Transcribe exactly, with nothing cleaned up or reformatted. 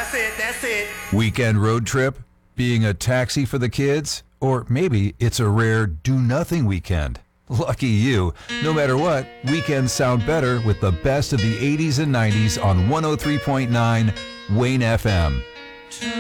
That's it, that's it. Weekend road trip? Being a taxi for the kids? Or maybe it's a rare do-nothing weekend. Lucky you. No matter what, weekends sound better with the best of the eighties and nineties on one oh three point nine Wayne F M.